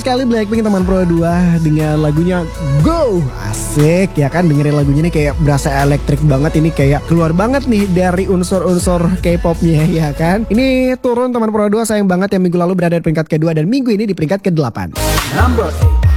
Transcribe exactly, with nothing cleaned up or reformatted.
sekali Blackpink teman Pro dua dengan lagunya Go. Asik ya kan, dengerin lagunya ini kayak berasa elektrik banget, ini kayak keluar banget nih dari unsur-unsur K-popnya ya kan. Ini turun teman Pro dua, sayang banget yang minggu lalu berada di peringkat kedua dan minggu ini di peringkat kedelapan. Number eight.